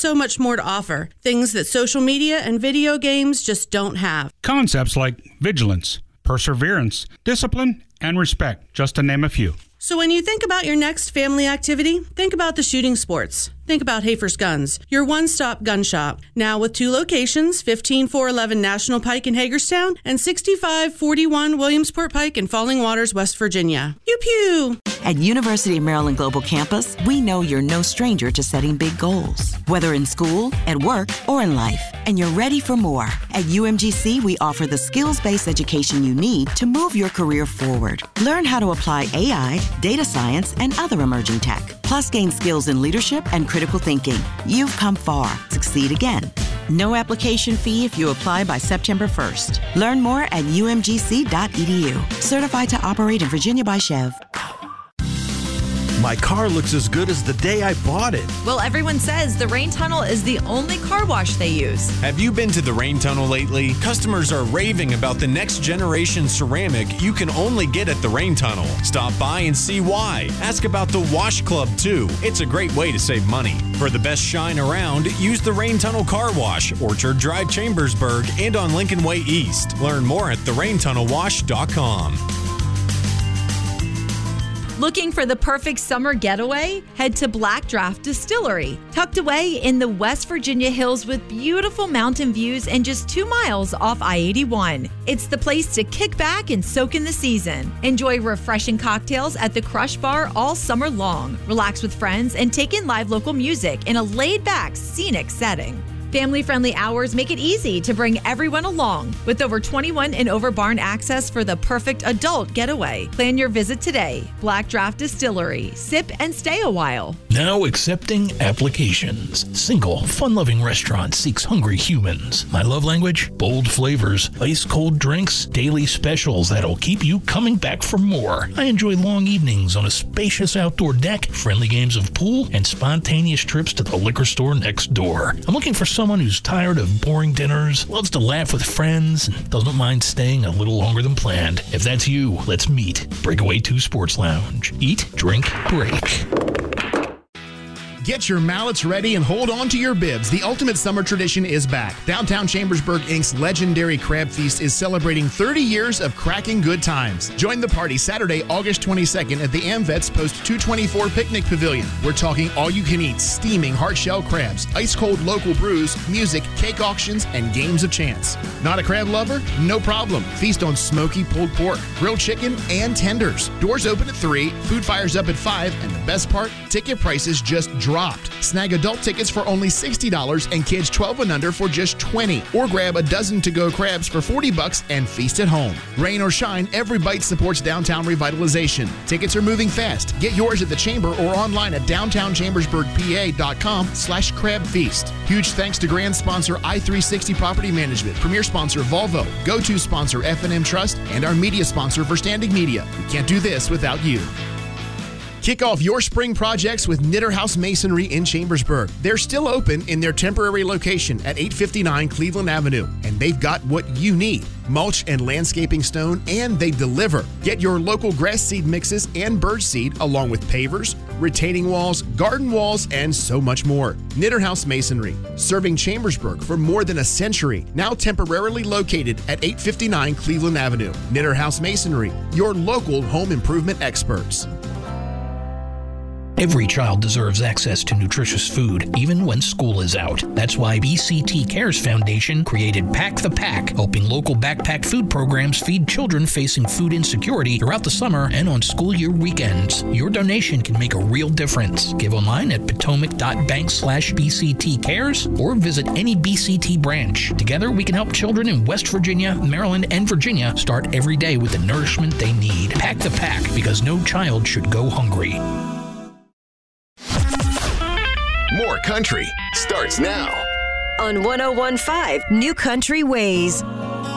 so much more to offer. Things that social media and video games just don't have. Concepts like vigilance, perseverance, discipline, and respect, just to name a few. So when you think about your next family activity, think about the shooting sports. Think about Hafer's Guns, your one-stop gun shop. Now with 2 locations, 15411 National Pike in Hagerstown and 6541 Williamsport Pike in Falling Waters, West Virginia. Pew pew! At University of Maryland Global Campus, we know you're no stranger to setting big goals, whether in school, at work, or in life, and you're ready for more. At UMGC, we offer the skills-based education you need to move your career forward. Learn how to apply AI, data science, and other emerging tech, plus gain skills in leadership and critical thinking. You've come far. Succeed again. No application fee if you apply by September 1st. Learn more at umgc.edu. Certified to operate in Virginia by Chev. My car looks as good as the day I bought it. Well, everyone says the Rain Tunnel is the only car wash they use. Have you been to the Rain Tunnel lately? Customers are raving about the next generation ceramic you can only get at the Rain Tunnel. Stop by and see why. Ask about the Wash Club, too. It's a great way to save money. For the best shine around, use the Rain Tunnel Car Wash, Orchard Drive, Chambersburg, and on Lincoln Way East. Learn more at theraintunnelwash.com. Looking for the perfect summer getaway? Head to Black Draft Distillery, tucked away in the West Virginia hills with beautiful mountain views and just 2 miles off I-81. It's the place to kick back and soak in the season. Enjoy refreshing cocktails at the Crush Bar all summer long. Relax with friends and take in live local music in a laid-back, scenic setting. Family-friendly hours make it easy to bring everyone along with over 21 and over barn access for the perfect adult getaway. Plan your visit today. Black Draft Distillery. Sip and stay a while. Now accepting applications. Single, fun-loving restaurant seeks hungry humans. My love language? Bold flavors, ice-cold drinks, daily specials that'll keep you coming back for more. I enjoy long evenings on a spacious outdoor deck, friendly games of pool, and spontaneous trips to the liquor store next door. I'm looking for someone who's tired of boring dinners, loves to laugh with friends, and doesn't mind staying a little longer than planned. If that's you, let's meet. Breakaway 2 Sports Lounge. Eat, drink, break. Get your mallets ready and hold on to your bibs. The ultimate summer tradition is back. Downtown Chambersburg Inc.'s legendary Crab Feast is celebrating 30 years of cracking good times. Join the party Saturday, August 22nd at the AmVets Post 224 Picnic Pavilion. We're talking all-you-can-eat steaming hard-shell crabs, ice-cold local brews, music, cake auctions, and games of chance. Not a crab lover? No problem. Feast on smoky pulled pork, grilled chicken, and tenders. Doors open at 3, food fires up at 5, and the best part, ticket prices just dropped. Snag adult tickets for only $60 and kids 12 and under for just $20. Or grab a dozen to-go crabs for $40 and feast at home. Rain or shine, every bite supports downtown revitalization. Tickets are moving fast. Get yours at the Chamber or online at downtownchambersburgpa.com/crabfeast. Huge thanks to grand sponsor I360 Property Management, premier sponsor Volvo, go-to sponsor F&M Trust, and our media sponsor Verstandig Media. We can't do this without you. Kick off your spring projects with Knitter House Masonry in Chambersburg. They're still open in their temporary location at 859 Cleveland Avenue, and they've got what you need: mulch and landscaping stone, and they deliver. Get your local grass seed mixes and bird seed, along with pavers, retaining walls, garden walls, and so much more. Knitter House Masonry, serving Chambersburg for more than a century, now temporarily located at 859 Cleveland Avenue. Knitter House Masonry, your local home improvement experts. Every child deserves access to nutritious food, even when school is out. That's why BCT Cares Foundation created Pack the Pack, helping local backpack food programs feed children facing food insecurity throughout the summer and on school year weekends. Your donation can make a real difference. Give online at potomac.bank/BCT Cares or visit any BCT branch. Together, we can help children in West Virginia, Maryland, and Virginia start every day with the nourishment they need. Pack the Pack, because no child should go hungry. More Country starts now on 101.5 New Country Ways.